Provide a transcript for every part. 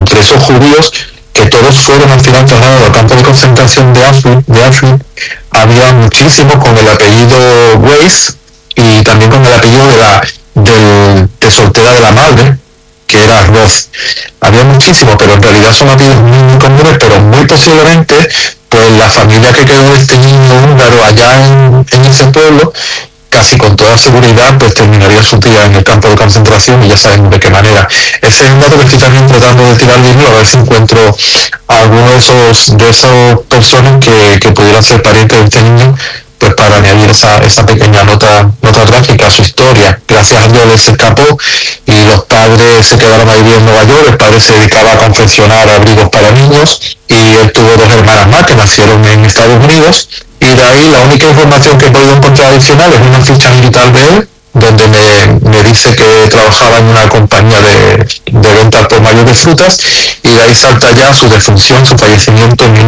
entre esos judíos, que todos fueron al final trasladados al campo de concentración de Auschwitz, había muchísimos con el apellido Weiss y también con el apellido de soltera de la madre, que era Roth. Había muchísimos, pero en realidad son apellidos muy comunes, pero muy posiblemente pues la familia que quedó de este niño húngaro allá en ese pueblo, casi con toda seguridad pues terminaría su día en el campo de concentración, y ya sabemos de qué manera. Ese es un dato que estoy también tratando de tirar del libro, a ver si encuentro a alguno de esas personas que pudieran ser parientes de este niño, pues para añadir esa pequeña nota trágica a su historia. Gracias a Dios él se escapó y los padres se quedaron a vivir en Nueva York. El padre se dedicaba a confeccionar abrigos para niños y él tuvo 2 hermanas más que nacieron en Estados Unidos, y de ahí la única información que he podido encontrar adicional es una ficha militar de él, donde me dice que trabajaba en una compañía de venta por mayor de frutas, y de ahí salta ya su defunción, su fallecimiento en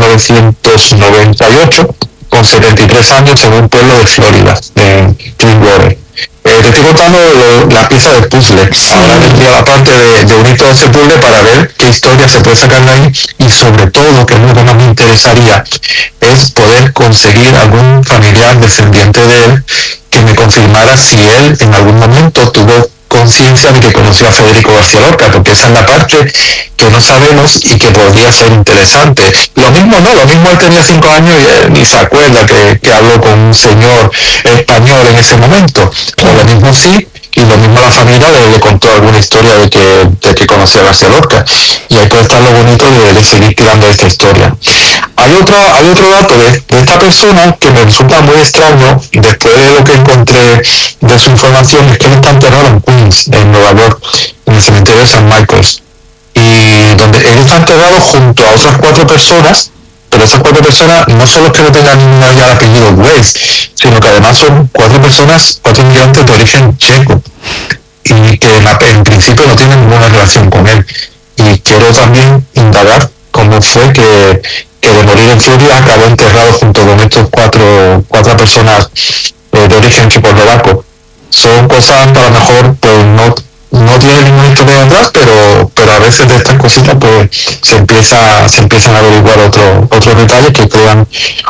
1998, con 73 años en un pueblo de Florida, de Clearwater. Te estoy contando la pieza del puzzle. Sí. Ahora vendría la parte de unir todo ese puzzle para ver qué historia se puede sacar de ahí, y sobre todo, que es lo que más me interesaría, es poder conseguir algún familiar descendiente de él que me confirmara si él en algún momento tuvo conciencia de que conoció a Federico García Lorca, porque esa es la parte que no sabemos y que podría ser interesante. Lo mismo él tenía 5 años y él ni se acuerda que habló con un señor español en ese momento, o lo mismo sí, y lo mismo la familia le contó alguna historia de que conocía a García Lorca, y ahí puede estar lo bonito de seguir tirando esta historia. Hay otro dato de esta persona que me resulta muy extraño, después de lo que encontré de su información, es que él está enterrado en Queens, en Nueva York, en el cementerio de St. Michael's, y donde él está enterrado junto a otras 4 personas, pero esas 4 personas no solo es que no tengan ninguna ya el apellido Weiss, sino que además son 4 inmigrantes de origen checo, y que en principio no tienen ninguna relación con él. Y quiero también indagar cómo fue que de morir en Florida acabó enterrado junto con estos 4 personas de origen checoslovaco. Son cosas que a lo mejor pues no tienen ninguna historia detrás, pero a veces de estas cositas pues se empiezan a averiguar otros detalles que crean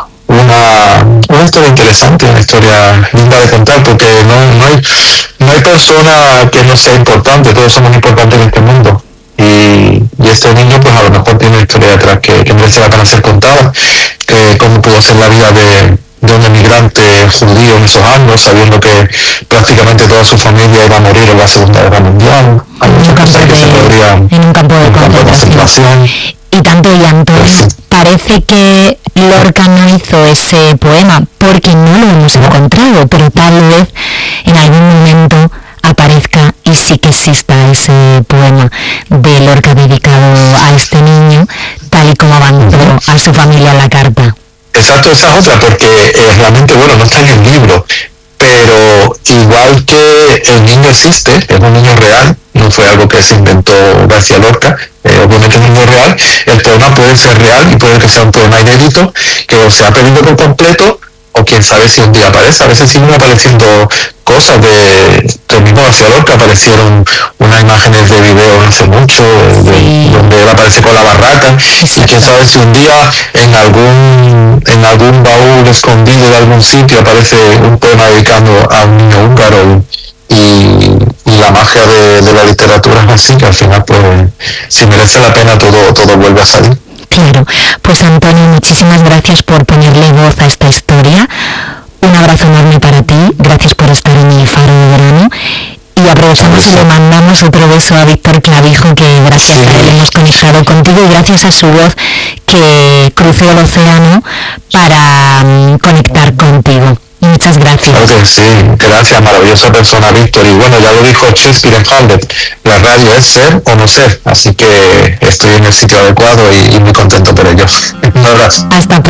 una historia interesante, una historia linda de contar, porque no hay persona que no sea importante, todos somos importantes en este mundo. Y este niño pues a lo mejor tiene una historia detrás que merece la pena ser contada, cómo pudo ser la vida de un emigrante judío en esos años, sabiendo que prácticamente toda su familia iba a morir en la Segunda Guerra Mundial. Hay muchas cosas que se podrían en un campo de concentración. Y tanto, y Antonio, pues, parece que Lorca no hizo ese poema porque no lo hemos encontrado, pero tal vez en algún momento aparezca y sí que exista ese poema de Lorca dedicado a este niño, tal y como abandonó a su familia la carta. Exacto, esa es otra, porque realmente, no está en el libro, pero igual que el niño existe, es un niño real, no fue algo que se inventó García Lorca, obviamente es un niño real, el poema puede ser real y puede que sea un poema inédito, que o se ha perdido por completo, o quién sabe si un día aparece. A veces siguen apareciendo cosas del mismo García Lorca. Aparecieron unas imágenes de video no hace mucho, donde él aparece con la barraca, y quién sabe si un día en algún baúl escondido de algún sitio aparece un poema dedicado a un niño húngaro, y la magia de la literatura es así, que al final pues si merece la pena todo vuelve a salir. Claro, pues Antonio, muchísimas gracias por ponerle voz a esta historia. Un abrazo enorme para ti, gracias por estar en el Faro de Verano. Y aprovechamos y le mandamos otro beso a Víctor Clavijo, que gracias a él hemos conectado contigo, y gracias a su voz que cruzó el océano para conectar contigo. Muchas gracias. Claro que sí, gracias, maravillosa persona, Víctor. Y ya lo dijo Shakespeare en Hamlet, la radio es ser o no ser, así que estoy en el sitio adecuado y muy contento por ello. Un abrazo. Hasta pronto.